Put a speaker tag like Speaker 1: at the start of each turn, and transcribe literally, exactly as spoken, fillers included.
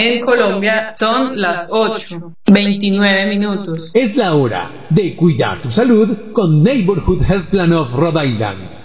Speaker 1: En Colombia son las ocho, veintinueve minutos.
Speaker 2: Es la hora de cuidar tu salud con Neighborhood Health Plan of Rhode Island.